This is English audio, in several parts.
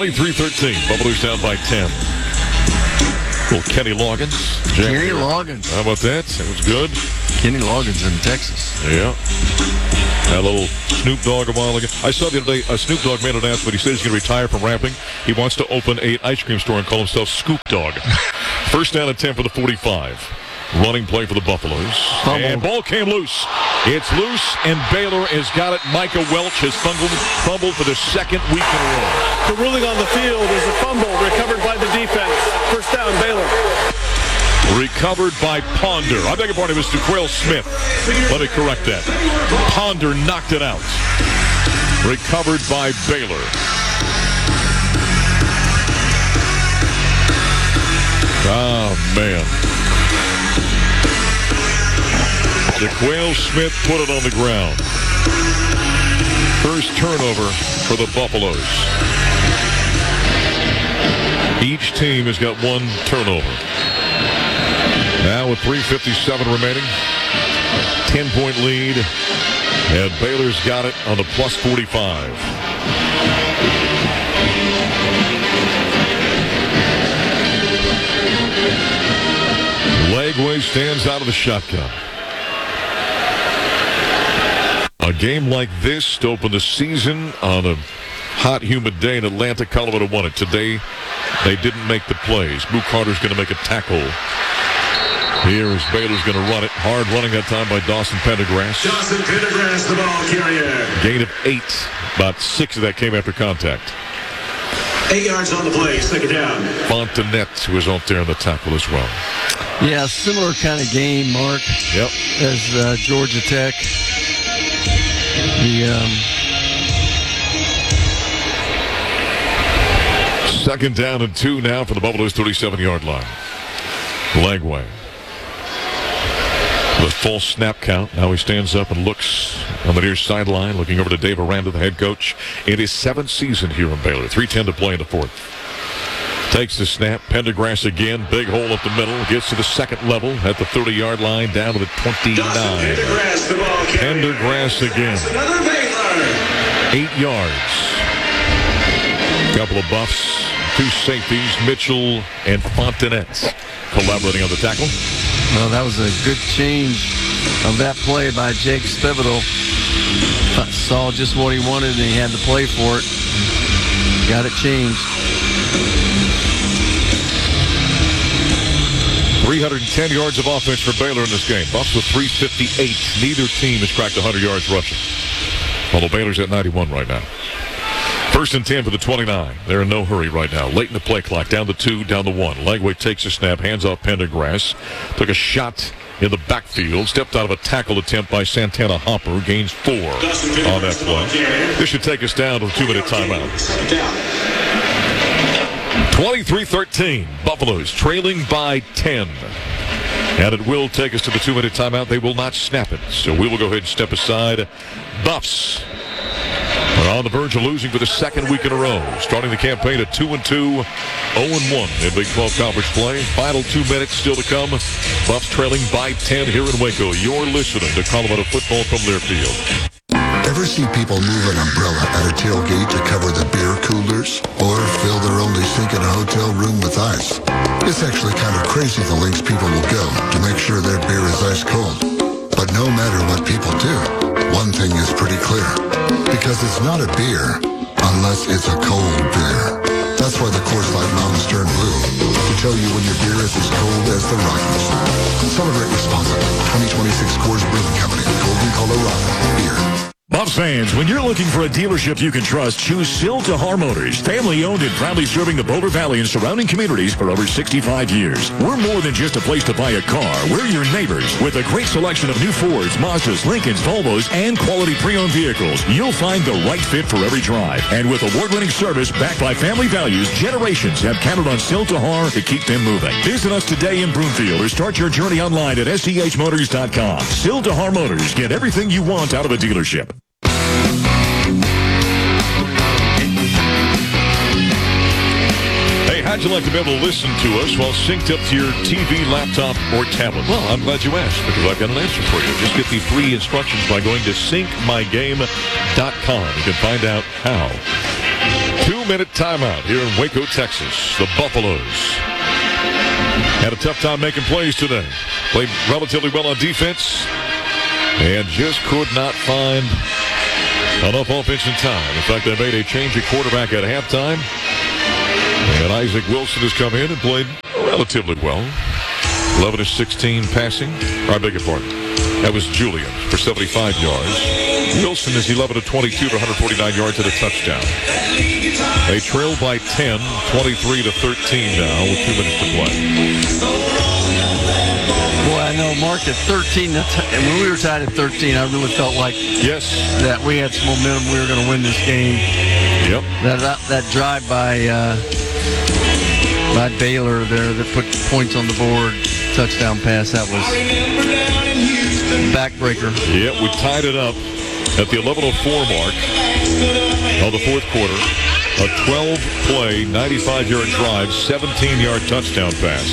23-13. Buffaloes down by 10. Little Kenny Loggins. Kenny Loggins. How about that? That was good. Kenny Loggins in Texas. Yeah. That little Snoop Dogg a while ago. I saw the other day Snoop Dogg made an announcement. He said he's going to retire from rapping. He wants to open an ice cream store and call himself Scoop Dog. First down and 10 for the 45. Running play for the Buffaloes. And ball came loose. It's loose, and Baylor has got it. Micah Welch has fumbled for the second week in a row. The ruling on the field is a fumble recovered by the defense. First down, Baylor. Recovered by Ponder. I beg your pardon, it was DeQuail Smith. Let me correct that. Ponder knocked it out. Recovered by Baylor. Oh, man. DeQuail Smith put it on the ground. First turnover for the Buffaloes. Each team has got one turnover. Now with 3:57 remaining, 10-point lead, and Baylor's got it on the plus 45. Lagway stands out of the shotgun. A game like this to open the season on a hot, humid day in Atlanta. Colorado won it. Today, they didn't make the plays. Boo Carter's going to make a tackle. Here is Baylor's going to run it. Hard running that time by Dawson Pendergrass. Dawson Pendergrass, the ball carrier. Gain of 8. About 6 of that came after contact. 8 yards on the play, second down. Fontenette was out there in the tackle as well. Yeah, similar kind of game, Mark. Yep. As Georgia Tech. Second down and 2 now for the Buffaloes 37-yard line. Lagway. The full snap count. Now he stands up and looks on the near sideline, looking over to Dave Aranda, the head coach, in his 7th season here in Baylor. 3:10 to play in the 4th. Takes the snap. Pendergrass again. Big hole up the middle. Gets to the second level at the 30-yard line, down to the 29. Pendergrass, the ball carrier. Pendergrass again. Another Baylor. 8 yards. Couple of buffs. 2 safeties, Mitchell and Fontenette, collaborating on the tackle. Well, that was a good change of that play by Jake Spivital. Saw just what he wanted, and he had to play for it. Got it changed. 310 yards of offense for Baylor in this game. Buffs with 358. Neither team has cracked 100 yards rushing. Although Baylor's at 91 right now. First and 10 for the 29. They're in no hurry right now. Late in the play clock. Down to 2, down to 1. Lagway takes a snap, hands off Pendergrass. Took a shot in the backfield. Stepped out of a tackle attempt by Santana Hopper. Gains 4 on that play. This should take us down to the 2-minute timeout. 23-13. Buffaloes trailing by 10. And it will take us to the 2-minute timeout. They will not snap it. So we will go ahead and step aside. Buffs are on the verge of losing for the second week in a row. Starting the campaign at 2-2, 0-1 in Big 12 Conference play. Final 2 minutes still to come. Buffs trailing by 10 here in Waco. You're listening to Colorado football from Learfield. Ever see people move an umbrella at a tailgate to cover the beer coolers? Or fill their only sink in a hotel room with ice? It's actually kind of crazy the lengths people will go to make sure their beer is ice cold. But no matter what people do, one thing is pretty clear. Because it's not a beer unless it's a cold beer. That's why the Coors Light Mountains turn blue. To tell you when your beer is as cold as the Rockies. Celebrate responsibly. 2026 Coors Brewing Company. Golden, Colorado. Beer. Buffs fans, when you're looking for a dealership you can trust, choose Sill-TeHar Motors. Family owned and proudly serving the Boulder Valley and surrounding communities for over 65 years. We're more than just a place to buy a car. We're your neighbors. With a great selection of new Fords, Mazdas, Lincolns, Volvos, and quality pre-owned vehicles, you'll find the right fit for every drive. And with award-winning service backed by family values, generations have counted on Sill-TeHar to keep them moving. Visit us today in Broomfield or start your journey online at STHmotors.com. Sill-TeHar Motors. Get everything you want out of a dealership. How'd you like to be able to listen to us while synced up to your TV, laptop, or tablet? Well, I'm glad you asked because I've got an answer for you. Just get the free instructions by going to syncmygame.com. You can find out how. 2 2-minute timeout here in Waco, Texas. The Buffaloes had a tough time making plays today. Played relatively well on defense and just could not find enough offensive time. In fact, they made a change at quarterback at halftime. And Isaac Wilson has come in and played relatively well. 11 of 16 passing. I beg your pardon. That was Julian for 75 yards. Wilson is 11 of 22 for 149 yards and a touchdown. They trail by 10, 23 to 13 now with 2 minutes to play. Boy, I know, Mark, at 13, and when we were tied at 13, I really felt like that we had some momentum. We were going to win this game. Yep. That drive by Baylor there that put points on the board, touchdown pass, that was backbreaker. Yeah, we tied it up at the 11:04 mark of the fourth quarter. A 12-play, 95-yard drive, 17-yard touchdown pass.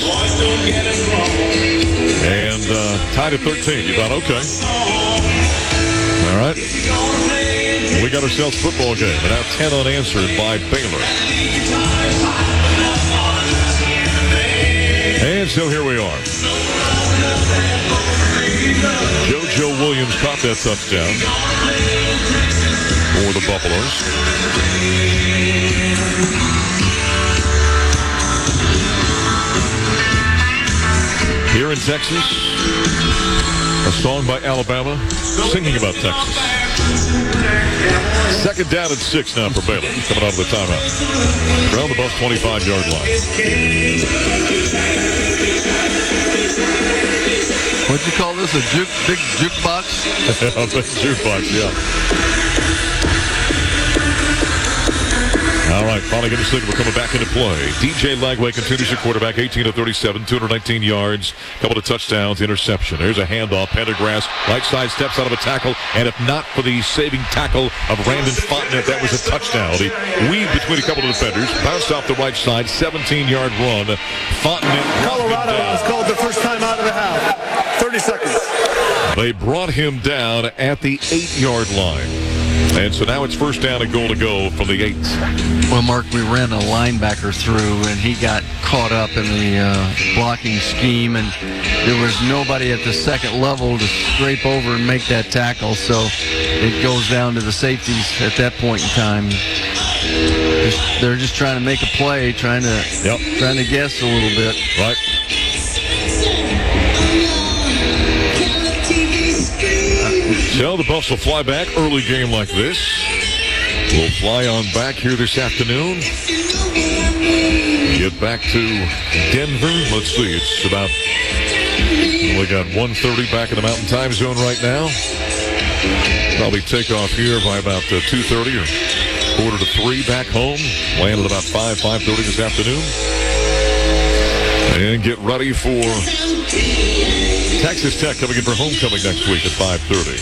And tied at 13. You thought, okay. All right. We got ourselves a football game. And now 10 unanswered by Baylor. And so here we are. JoJo Williams caught that touchdown for the Buffaloes. Here in Texas, a song by Alabama singing about Texas. Second down and 6 now for Baylor, coming out of the timeout. Around the Buffs 25-yard line. What'd you call this, a big jukebox? A big jukebox, yeah. All right, finally getting the signal coming back into play. DJ Lagway continues your quarterback, 18 of 37, 219 yards, couple of touchdowns, interception. There's a handoff. Pendergrass, right side, steps out of a tackle, and if not for the saving tackle of Brandon Fontenot, that was a touchdown. He weaved between a couple of defenders, bounced off the right side, 17-yard run. Fontenot. Colorado was called the first time out of the half. 30 seconds. They brought him down at the 8-yard line. And so now it's first down and goal to go from the 8. Well, Mark, we ran a linebacker through, and he got caught up in the blocking scheme, and there was nobody at the second level to scrape over and make that tackle, so it goes down to the safeties at that point in time. They're just trying to make a play, trying to guess a little bit. Right. So the Buffs will fly back. Early game like this. We'll fly on back here this afternoon. Get back to Denver. Let's see. It's about, we got 1:30 back in the Mountain Time Zone right now. Probably take off here by about 2:30 or 2:45 back home. Land at about 5:30 this afternoon. And get ready for Texas Tech coming in for homecoming next week at 5:30.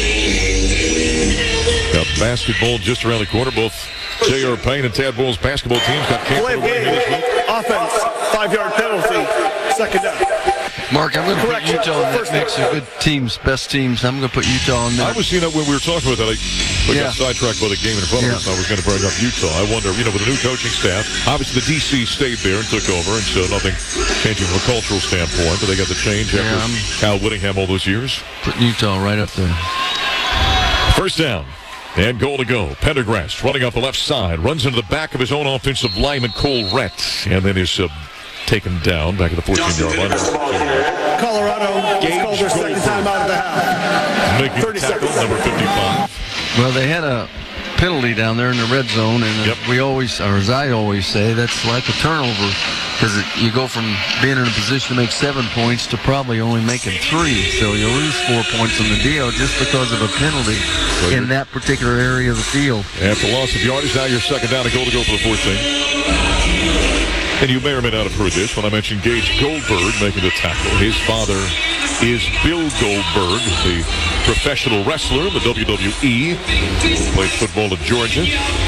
Got basketball just around the corner. Both J.R. Payne and Tad Bowles basketball teams got Play canceled of away game. this week. Offense, 5-yard penalty, second down. Mark, I'm going to put Correction. Utah in that First mix of good teams, best teams. I'm going to put Utah in there. I was seeing that when we were talking about that. We got sidetracked by the game in front of us. I was going to bring up Utah. I wonder, with a new coaching staff, obviously the DC stayed there and took over, and so nothing changing from a cultural standpoint, but they got the change after Kyle Whittingham all those years. Putting Utah right up there. First down. And goal to go. Pendergrass running off the left side. Runs into the back of his own offensive lineman, Cole Rett. And then is taken down back at the 14-yard line. Colorado was called their second time out of the half. Making 30 tackle, seconds. number 55. Well, they had a penalty down there in the red zone, and we always, or as I always say, that's like a turnover, because you go from being in a position to make 7 points to probably only making 3, so you lose 4 points on the deal just because of a penalty in that particular area of the field. After loss of yardage, now your second down and goal to go for the 14. And you may or may not have heard this when I mentioned Gage Goldberg making the tackle. His father is Bill Goldberg, the professional wrestler in the WWE. Played football at Georgia.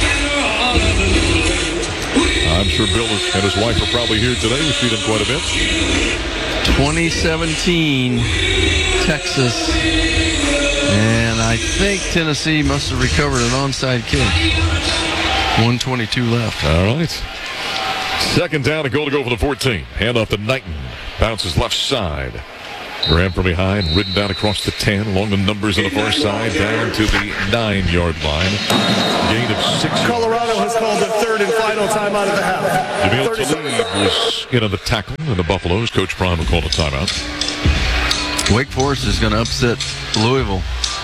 I'm sure Bill and his wife are probably here today. We see them quite a bit. 2017, Texas, and I think Tennessee must have recovered an onside kick. 1:22 left. All right. Second down, a goal to go for the 14. Hand off to Knighton. Bounces left side. Graham from behind, ridden down across the 10, along the numbers on the far side, down to the 9-yard line. Gain of 6 Colorado has called the third and final timeout of the half. Jamil Talib was in on the tackle, and the Buffaloes. Coach Prime will call a timeout. Wake Forest is going to upset Louisville.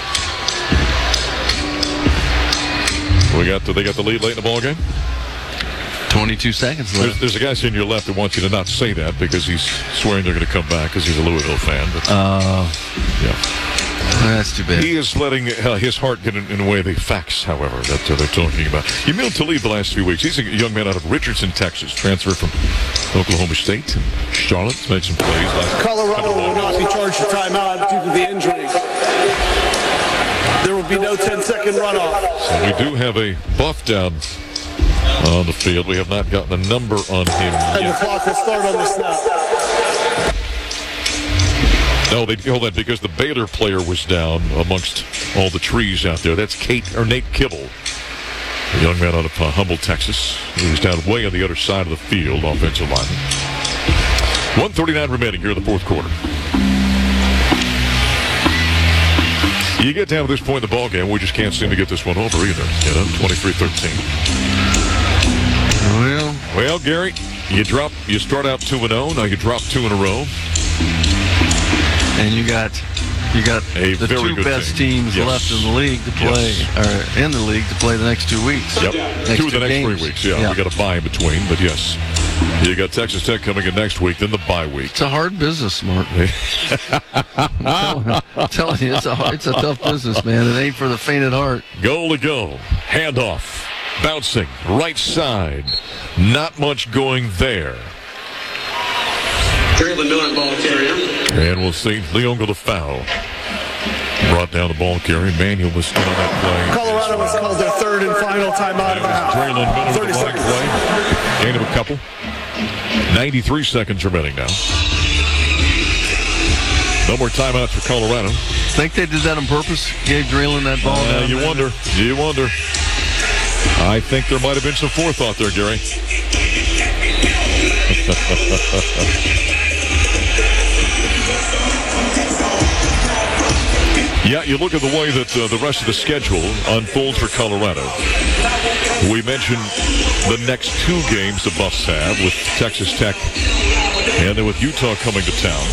They got the lead late in the ball game. 22 seconds left. There's a guy sitting to your left that wants you to not say that because he's swearing they're going to come back because he's a Louisville fan. But, yeah, that's too bad. he is letting his heart get in the way of the facts, however, that they're talking about. Jamil Talib the last few weeks. He's a young man out of Richardson, Texas, transferred from Oklahoma State and Charlotte. Made some plays last. Colorado will not be charged a timeout due to the injury. There will be no 10-second runoff. So we do have a buff down on the field. We have not gotten a number on him And the yet. clock will start on the snap. No, they hold that because the Baylor player was down amongst all the trees out there. That's Nate Kibble, a young man out of Humble, Texas. He was down way on the other side of the field, offensive lineman. 1:39 remaining here in the fourth quarter. You get down to this point in the ball game, we just can't seem to get this one over either. 23-13. Well, Gary, you start out 2-0. Now you drop 2 in a row. And you got A the very two good best team. teams Yes. left in the league to play, or in the league to play the next 2 weeks. Yep. Next 2 of the next games. 3 weeks. Yeah, we got a bye in between, but yes. You got Texas Tech coming in next week, then the bye week. It's a hard business, Mark. I'm telling you, it's a tough business, man. It ain't for the faint at heart. Goal to go. Handoff. Bouncing. Right side. Not much going there. Traylon Miller, ball carrier. And we'll see Leon go to foul. Brought down the ball carrier. Manuel was still on that play. Colorado has called their third and final timeout of the half. Traylon Miller 30 with the line seconds. play. Gain of a couple. 93 seconds remaining now. No more timeouts for Colorado. Think they did that on purpose? Gave Draylen that ball down You there? wonder. You wonder. I think there might have been some forethought there, Gary. Yeah, you look at the way that the rest of the schedule unfolds for Colorado. We mentioned the next 2 games the Buffs have with Texas Tech and then with Utah coming to town.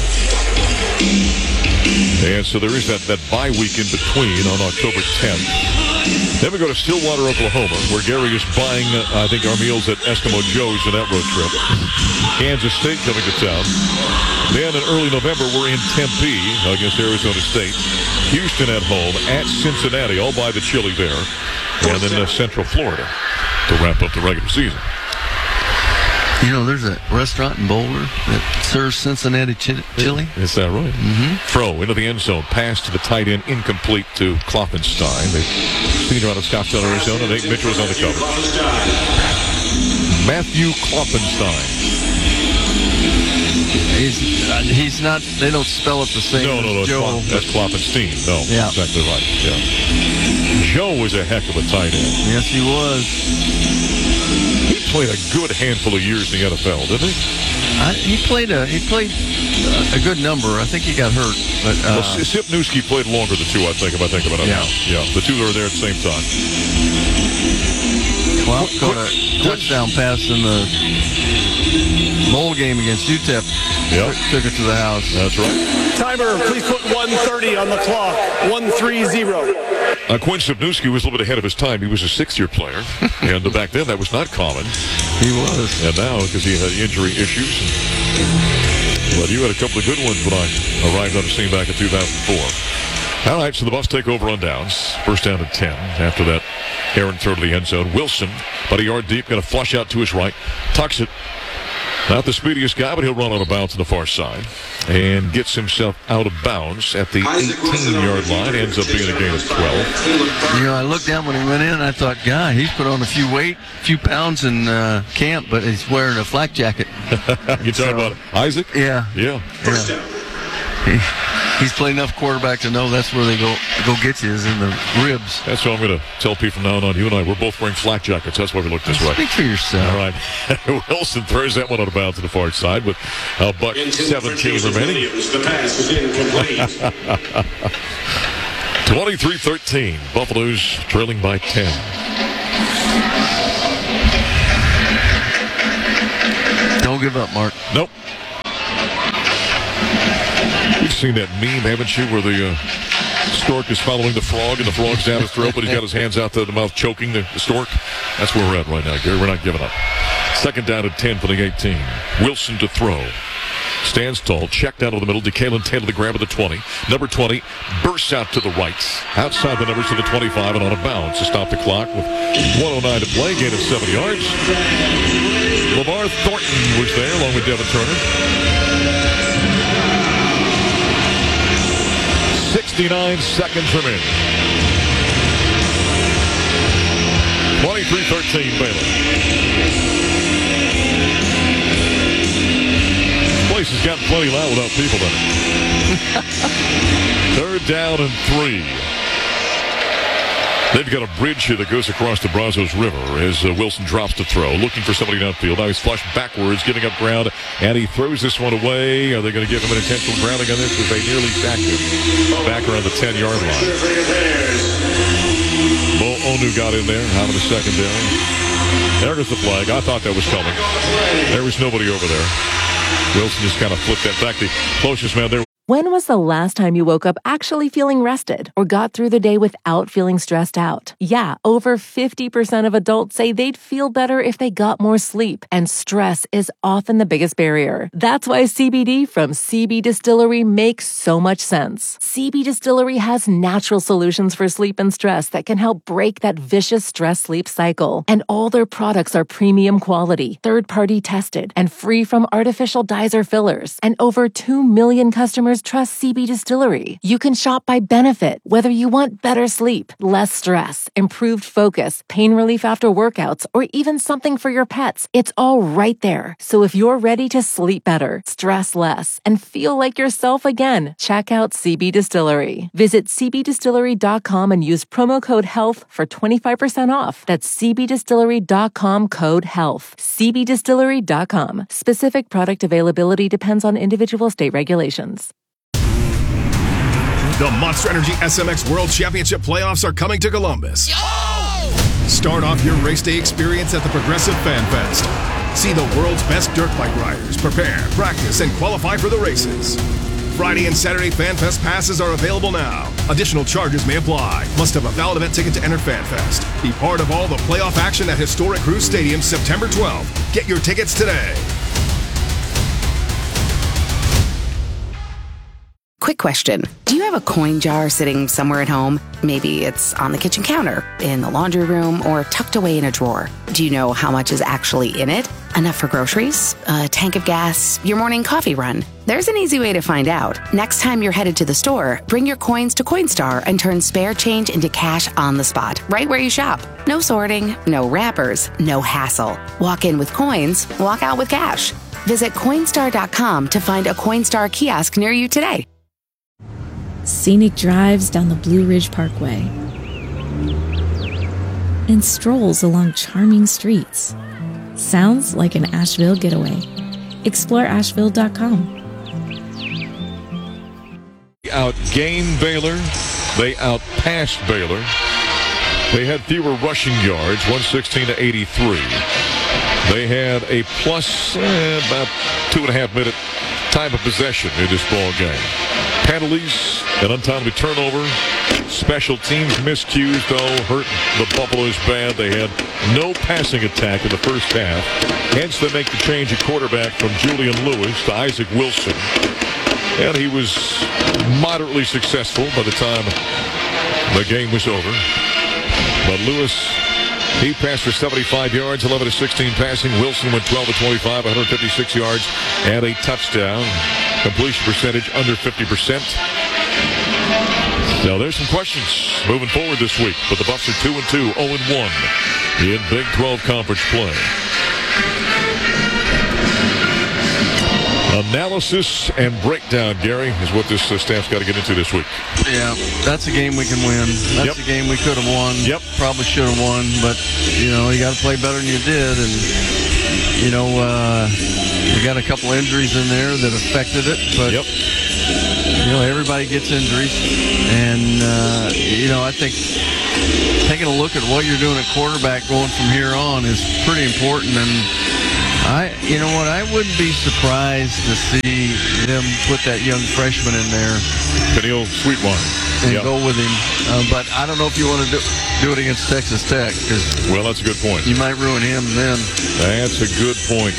And so there is that bye week in between on October 10th. Then we go to Stillwater, Oklahoma, where Gary is buying, I think, our meals at Eskimo Joe's in that road trip. Kansas State coming to town. Then in early November, we're in Tempe against Arizona State. Houston at home, at Cincinnati, all by the chili there. And then Central Florida to wrap up the regular season. You know, there's a restaurant in Boulder that serves Cincinnati chili. Is that right? Mm-hmm. Throw into the end zone. Pass to the tight end, incomplete to Kloppenstein. The senior out of Scottsdale, Arizona. Nate Mitchell is on the cover. Matthew Kloppenstein. He's not, they don't spell it the same No, as Joe. that's Kloppenstein. No, Yeah. exactly right. Yeah. Joe was a heck of a tight end. Yes, he was. He played a good handful of years in the NFL, didn't he? He played a good number. I think he got hurt, but Sipnewski played longer than 2, I think, if I think about it now. Yeah, the 2 were there at the same time. Clark got a touchdown pass in the bowl game against UTEP. Yep. Took it to the house. That's right. Timer, please put 1:30 on the clock. 1:30. Quinn Sipnewski was a little bit ahead of his time. He was a 6th-year player, and back then that was not common. He was. And now, because he had injury issues. But you had a couple of good ones when I arrived on the scene back in 2004. All right, so the Buffs take over on downs. First down and 10. After that, Aaron throw to the end zone. Wilson, about a yard deep, going to flush out to his right. Tucks it. Not the speediest guy, but he'll run out of bounds on the far side. And gets himself out of bounds at the 18-yard line. Ends up being a gain of 12. You know, I looked down when he went in, and I thought, God, he's put on a few pounds in camp, but he's wearing a flak jacket. You talking about Isaac? Yeah. Yeah. First down. He's played enough quarterback to know that's where they go get you, is in the ribs. That's what I'm going to tell people from now on. You and I, we're both wearing flak jackets. That's why we look this way. Speak for yourself. All right. Wilson throws that one out of bounds to the far side with a buck 17 remaining. The pass is incomplete. 23-13. Buffaloes trailing by 10. Don't give up, Mark. Nope. You've seen that meme, haven't you, where the stork is following the frog and the frog's down his throat, but he's got his hands out to the mouth choking the stork? That's where we're at right now, Gary. We're not giving up. Second down at 10 for the 18. Wilson to throw. Stands tall, checked out of the middle. DeKalen Taylor the grab at the 20. Number 20 bursts out to the right. Outside the numbers to the 25 and on a bounce to stop the clock with 1:09 to play. Gain of 7 yards. Lamar Thornton was there along with Devin Turner. 69 seconds remaining. 23-13 Baylor. Place has gotten plenty loud without people in it. Third down and 3. They've got a bridge here that goes across the Brazos River as Wilson drops to throw, looking for somebody downfield. Now he's flushed backwards, giving up ground, and he throws this one away. Are they going to give him an intentional grounding on this? Because they nearly sacked him back around the 10-yard line. Mo Onu got in there out of the secondary. There goes the flag. I thought that was coming. There was nobody over there. Wilson just kind of flipped that back. The closest man there. When was the last time you woke up actually feeling rested or got through the day without feeling stressed out? Yeah, over 50% of adults say they'd feel better if they got more sleep, and stress is often the biggest barrier. That's why CBD from CB Distillery makes so much sense. CB Distillery has natural solutions for sleep and stress that can help break that vicious stress-sleep cycle. And all their products are premium quality, third-party tested, and free from artificial dyes or fillers. And over 2 million customers trust CB Distillery. You can shop by benefit, whether you want better sleep, less stress, improved focus, pain relief after workouts, or even something for your pets. It's all right there. So if you're ready to sleep better, stress less, and feel like yourself again, check out CB Distillery. Visit cbdistillery.com and use promo code HEALTH for 25% off. That's cbdistillery.com code HEALTH. cbdistillery.com. Specific product availability depends on individual state regulations. The Monster Energy SMX World Championship playoffs are coming to Columbus. Start off your race day experience at the Progressive Fan Fest. See the world's best dirt bike riders prepare, practice, and qualify for the races. Friday and Saturday Fan Fest passes are available now. Additional charges may apply. Must have a valid event ticket to enter Fan Fest. Be part of all the playoff action at historic Cruise Stadium September 12th. Get your tickets today. Quick question. Do you have a coin jar sitting somewhere at home? Maybe it's on the kitchen counter, in the laundry room, or tucked away in a drawer. Do you know how much is actually in it? Enough for groceries? A tank of gas? Your morning coffee run? There's an easy way to find out. Next time you're headed to the store, bring your coins to Coinstar and turn spare change into cash on the spot, right where you shop. No sorting, no wrappers, no hassle. Walk in with coins, walk out with cash. Visit Coinstar.com to find a Coinstar kiosk near you today. Scenic drives down the Blue Ridge Parkway, and strolls along charming streets. Sounds like an Asheville getaway. Explore Asheville.com. Outgained Baylor. They outpassed Baylor. They had fewer rushing yards, 116 to 83. They had a plus about 2.5 minute time of possession in this ball game. Penalties, an untimely turnover, special teams miscues, though, hurt the Buffaloes bad. They had no passing attack in the first half. Hence, they make the change at quarterback from Julian Lewis to Isaac Wilson. And he was moderately successful by the time the game was over. But Lewis, he passed for 75 yards, 11 of 16 passing. Wilson went 12 of 25, 156 yards, and a touchdown. Completion percentage under 50%. Now there's some questions moving forward this week, but the Buffs are 2-2, 0-1 in Big 12 Conference play. Analysis and breakdown, Gary, is what this staff's got to get into this week. Yeah, that's a game we can win. That's a game we could have won. Probably should have won, but, you got to play better than you did. And, we got a couple injuries in there that affected it. But, everybody gets injuries. And, I think taking a look at what you're doing at quarterback going from here on is pretty important. And I wouldn't be surprised to see them put that young freshman in there. Peniel Sweetwater. And go with him. But I don't know if you want to do it against Texas Tech. Well, that's a good point. You might ruin him then. That's a good point.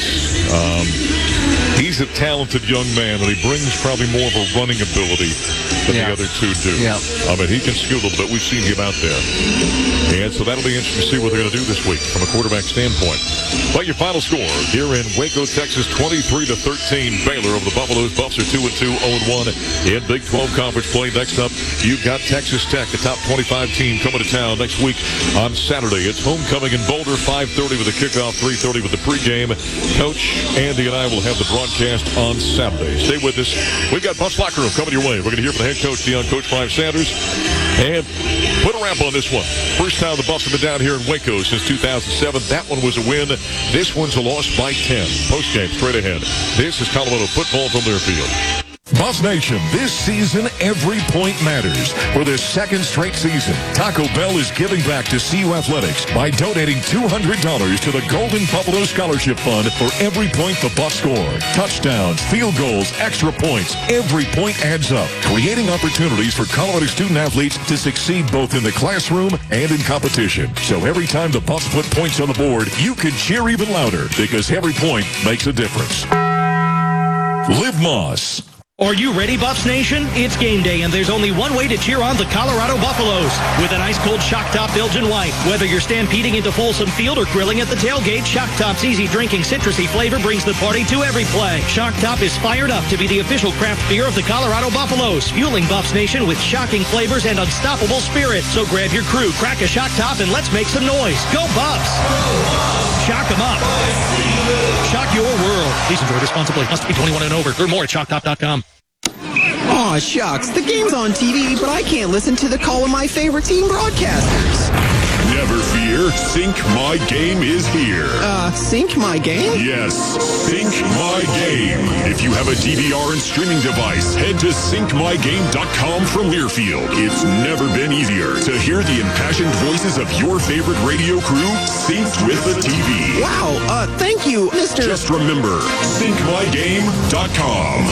He's a talented young man, and he brings probably more of a running ability than the other two do. I mean, he can scoot a little bit. We've seen him out there. And so that'll be interesting to see what they're going to do this week from a quarterback standpoint. But your final score here in Waco, Texas, 23-13 Baylor over the Buffaloes. Buffs are 2-2, 0-1 in Big 12 Conference play. Next up, you've got Texas Tech, a top 25 team, coming to town next week on Saturday. It's homecoming in Boulder, 5:30 with the kickoff, 3:30 with the pregame. Coach Andy and I will have the broadcast on Saturday. Stay with us. We've got Buffs Locker Room coming your way. We're going to hear from the head coach, Coach Brian Sanders. And put a wrap on this one. First time the Buffs have been down here in Waco since 2007. That one was a win. This one's a loss by 10. Postgame straight ahead. This is Colorado football from Learfield. Buffs Nation, this season, every point matters. For the second straight season, Taco Bell is giving back to CU Athletics by donating $200 to the Golden Buffalo Scholarship Fund for every point the Buffs score. Touchdowns, field goals, extra points, every point adds up, creating opportunities for Colorado student athletes to succeed both in the classroom and in competition. So every time the Buffs put points on the board, you can cheer even louder because every point makes a difference. Liv Moss. Are you ready, Buffs Nation? It's game day, and there's only one way to cheer on the Colorado Buffaloes. With an ice-cold Shock Top Belgian White. Whether you're stampeding into Folsom Field or grilling at the tailgate, Shock Top's easy drinking citrusy flavor brings the party to every play. Shock Top is fired up to be the official craft beer of the Colorado Buffaloes, fueling Buffs Nation with shocking flavors and unstoppable spirit. So grab your crew, crack a Shock Top, and let's make some noise. Go Buffs! Shock 'em up. Shock your world. Please enjoy responsibly. Must be 21 and over. Learn more at shocktop.com. Aw, shucks. The game's on TV, but I can't listen to the call of my favorite team broadcasters. Never fear. Sync My Game is here. Sync My Game? Yes, Sync My Game. If you have a DVR and streaming device, head to syncmygame.com from Learfield. It's never been easier to hear the impassioned voices of your favorite radio crew synced with the TV. Wow, thank you, Mr. Just remember, syncmygame.com.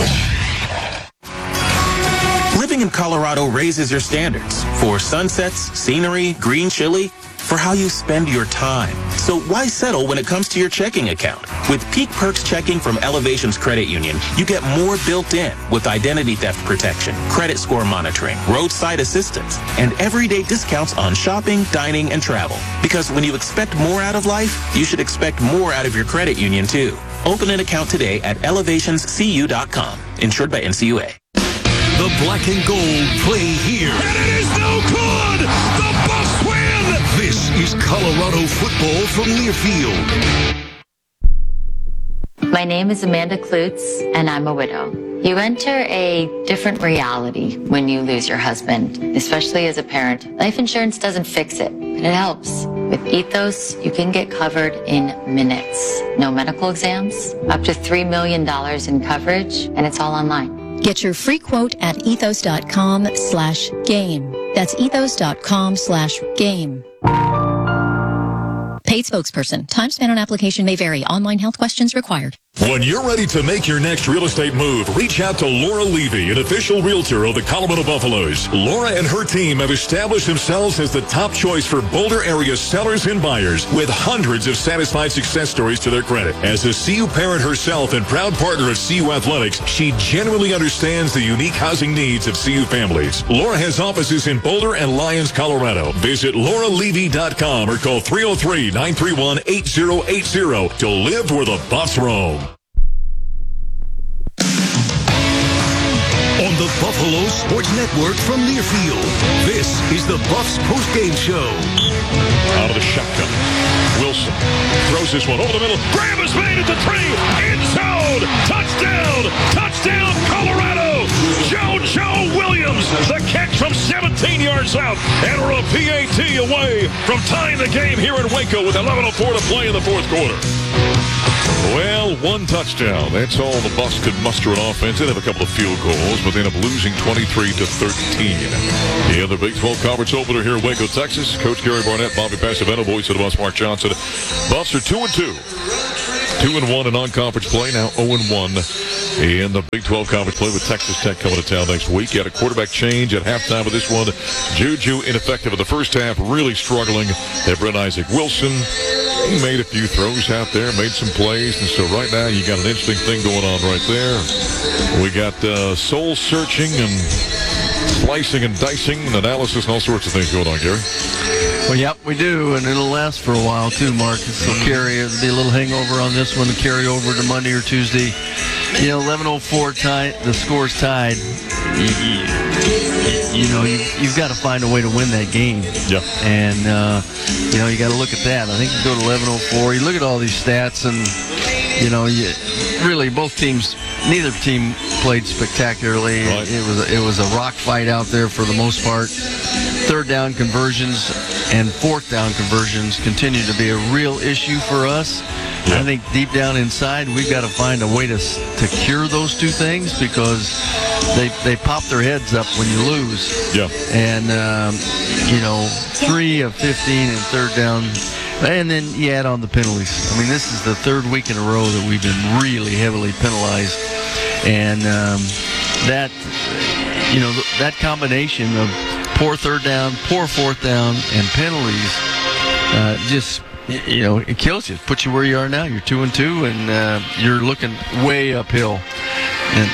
Living in Colorado raises your standards for sunsets, scenery, green chili, for how you spend your time. So why settle when it comes to your checking account? With Peak Perks checking from Elevations Credit Union, you get more built in with identity theft protection, credit score monitoring, roadside assistance, and everyday discounts on shopping, dining, and travel. Because when you expect more out of life, you should expect more out of your credit union too. Open an account today at elevationscu.com. Insured by NCUA. The black and gold play here. And it is no good! The Buffs win! This is Colorado football from Learfield. My name is Amanda Klutz, and I'm a widow. You enter a different reality when you lose your husband, especially as a parent. Life insurance doesn't fix it, but it helps. With Ethos, you can get covered in minutes. No medical exams, up to $3 million in coverage, and it's all online. Get your free quote at ethos.com/game. That's ethos.com/game. Paid spokesperson. Time spent on application may vary. Online health questions required. When you're ready to make your next real estate move, reach out to Laura Levy, an official realtor of the Colorado Buffaloes. Laura and her team have established themselves as the top choice for Boulder area sellers and buyers, with hundreds of satisfied success stories to their credit. As a CU parent herself and proud partner of CU Athletics, she genuinely understands the unique housing needs of CU families. Laura has offices in Boulder and Lyons, Colorado. Visit lauralevy.com or call 303-931-8080 to live where the Buffs roam. On the Buffalo Sports Network from Learfield, this is the Buffs postgame show. Out of the shotgun. Wilson throws this one over the middle. Graham is made at the 3. End zone. Touchdown. Touchdown, Colorado. JoJo Williams. The catch from 17 yards out. And we're a PAT away from tying the game here in Waco with 11:04 to play in the fourth quarter. Well, one touchdown. That's all the Buffs could muster on offense. They have a couple of field goals, but they end up losing 23-13. In the Big 12 Conference opener here in Waco, Texas. Coach Gary Barnett, Bobby Passavento, voice of the Buffs, Mark Johnson. Buffs are 2-2. 2-1 in non-conference play, now 0-1 in the Big 12 Conference play with Texas Tech coming to town next week. You had a quarterback change at halftime of this one. Juju ineffective in the first half, really struggling. They Brent Isaac Wilson. He made a few throws out there, made some plays, and so right now you got an interesting thing going on right there. We got soul searching and slicing and dicing and analysis and all sorts of things going on, Gary. Well, yep, we do, and it'll last for a while too, Marcus. So it'll be a little hangover on this one to carry over to Monday or Tuesday. 11:04 tie. The score's tied. You've got to find a way to win that game. Yeah. And you got to look at that. I think you go to 11:04. You look at all these stats, and really both teams. Neither team played spectacularly. Right. It was a rock fight out there for the most part. Third down conversions and fourth down conversions continue to be a real issue for us. Yeah. I think deep down inside, we've got to find a way to cure those two things because they pop their heads up when you lose. Yeah. And 3 of 15 and third down. And then you add on the penalties. I mean, this is the third week in a row that we've been really heavily penalized. And that combination of poor third down, poor fourth down, and penalties it kills you. It puts you where you are now. You're 2-2, and you're looking way uphill. And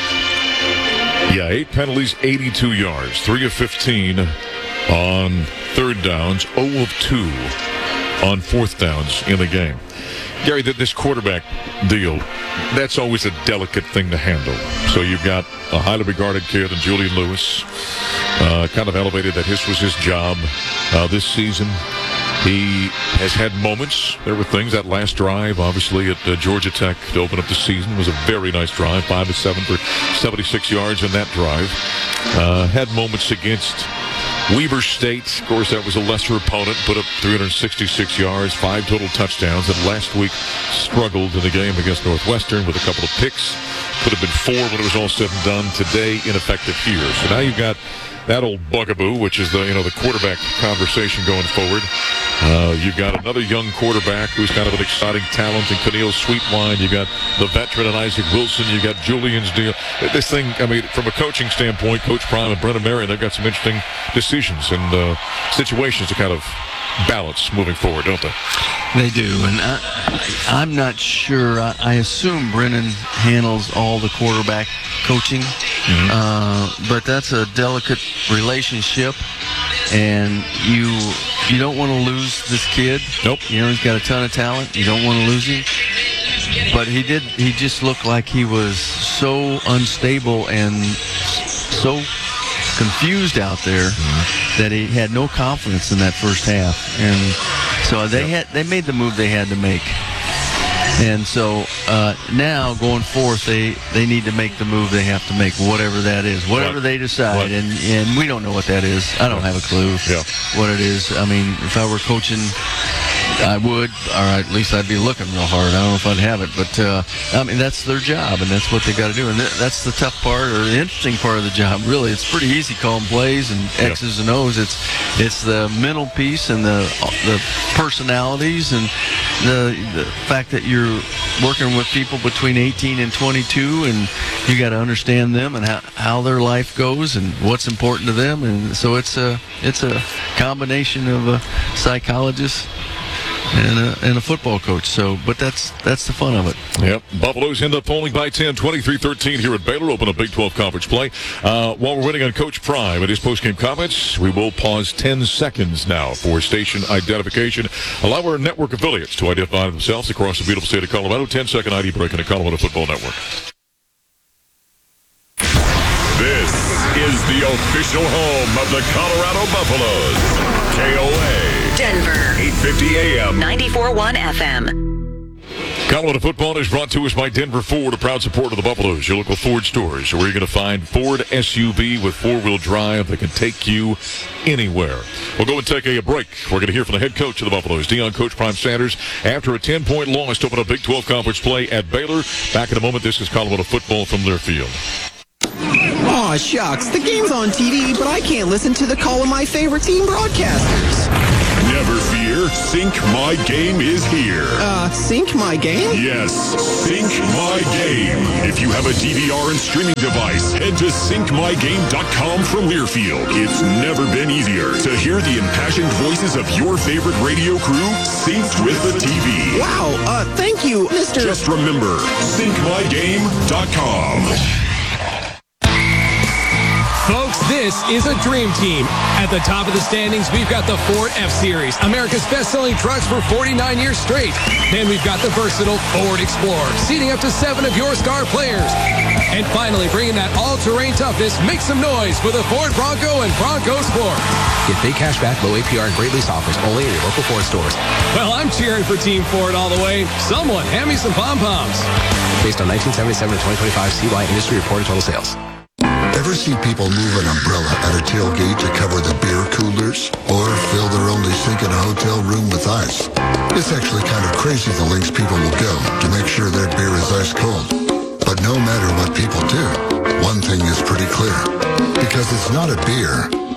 8 penalties, 82 yards, 3 of 15 on third downs, 0 of 2 on fourth downs in the game. Gary, this quarterback deal, that's always a delicate thing to handle. So you've got a highly regarded kid in Julian Lewis, kind of elevated that this was his job this season. He has had moments. There were things. That last drive, obviously, at Georgia Tech to open up the season was a very nice drive. 5 of 7 for 76 yards in that drive. Had moments against Weber State. Of course, that was a lesser opponent. Put up 366 yards, 5 total touchdowns. And last week struggled in the game against Northwestern with a couple of picks. Could have been 4 when it was all said and done. Today, ineffective here. So now you've got that old bugaboo, which is the quarterback conversation going forward. You've got another young quarterback who's kind of an exciting talent in Keneal Sweetwine. You've got the veteran in Isaac Wilson. You've got Julian's deal. This thing, I mean, from a coaching standpoint, Coach Prime and Brennan Marion, they've got some interesting decisions and situations to kind of balance moving forward, don't they? They do, and I'm not sure. I assume Brennan handles all the quarterback coaching, but that's a delicate relationship, and you don't want to lose this kid. Nope. He's got a ton of talent. You don't want to lose him. But he just looked like he was so unstable and so confused out there that he had no confidence in that first half, and so they made the move they had to make. And so now going forth, they need to make the move they have to make, whatever that is, whatever they decide. And we don't know what that is. I don't have a clue what it is. I mean, if I were coaching, I would, or at least I'd be looking real hard. I don't know if I'd have it, but I mean, that's their job, and that's what they got to do. And that's the tough part, or the interesting part of the job. Really, it's pretty easy calling plays and X's and O's. It's the mental piece and the personalities and the fact that you're working with people between 18 and 22, and you got to understand them and how their life goes and what's important to them. And so it's a combination of a psychologist and a football coach. So, but that's the fun of it. Yep. Buffaloes end up falling by 10, 23-13 here at Baylor. Open a Big 12 Conference play. While we're waiting on Coach Prime and his postgame comments, we will pause 10 seconds now for station identification. Allow our network affiliates to identify themselves across the beautiful state of Colorado. 10-second ID break in the Colorado Football Network. This is the official home of the Colorado Buffaloes. KOA. Denver. 1250 AM. 94.1 FM. Colorado Football is brought to us by Denver Ford, a proud supporter of the Buffaloes, your local Ford stores, where you're going to find Ford SUV with four-wheel drive that can take you anywhere. We'll go and take a break. We're going to hear from the head coach of the Buffaloes, Deion Coach Prime Sanders, after a 10-point loss to open a Big 12 conference play at Baylor. Back in a moment, this is Colorado Football from Learfield. Aw, shucks. The game's on TV, but I can't listen to the call of my favorite team broadcasters. Never fear, Sync My Game is here. Sync My Game? Yes, Sync My Game. If you have a DVR and streaming device, head to syncmygame.com from Learfield. It's never been easier to hear the impassioned voices of your favorite radio crew synced with the TV. Wow, thank you, Mr. Just remember, syncmygame.com. Folks, this is a dream team. At the top of the standings, we've got the Ford F-Series, America's best-selling trucks for 49 years straight. Then we've got the versatile Ford Explorer, seating up to 7 of your star players. And finally, bringing that all-terrain toughness, make some noise for the Ford Bronco and Bronco Sport. Get big cash back, low APR, and great lease offers only at your local Ford stores. Well, I'm cheering for Team Ford all the way. Someone, hand me some pom-poms. Based on 1977 to 2025 CY industry reported total sales. Ever see people move an umbrella at a tailgate to cover the beer coolers? Or fill their only sink in a hotel room with ice? It's actually kind of crazy the lengths people will go to make sure their beer is ice cold. But no matter what people do, one thing is pretty clear. Because it's not a beer,